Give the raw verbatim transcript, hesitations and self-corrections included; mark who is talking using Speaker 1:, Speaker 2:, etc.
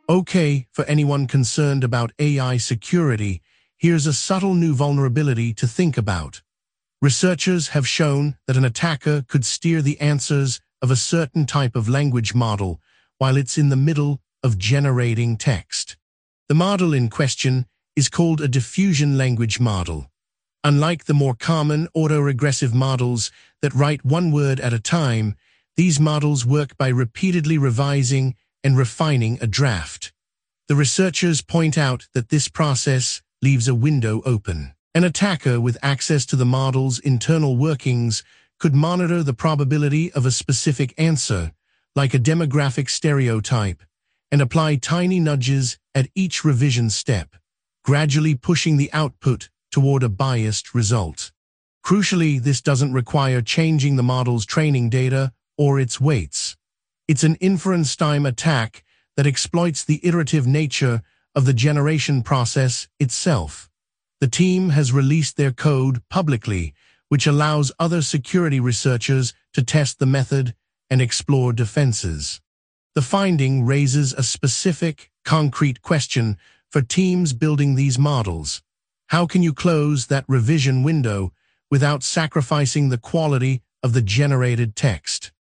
Speaker 1: Okay, for anyone concerned about A I security, here's a subtle new vulnerability to think about. Researchers have shown that an attacker could steer the answers of a certain type of language model while it's in the middle of generating text. The model in question is called a diffusion language model. Unlike the more common autoregressive models that write one word at a time, these models work by repeatedly revising and refining a draft. The researchers point out that this process leaves a window open. An attacker with access to the model's internal workings could monitor the probability of a specific answer, like a demographic stereotype, and apply tiny nudges at each revision step, gradually pushing the output toward a biased result. Crucially, this doesn't require changing the model's training data or its weights. It's an inference-time attack that exploits the iterative nature of the generation process itself. The team has released their code publicly, which allows other security researchers to test the method and explore defenses. The finding raises a specific, concrete question for teams building these models. How can you close that revision window without sacrificing the quality of the generated text?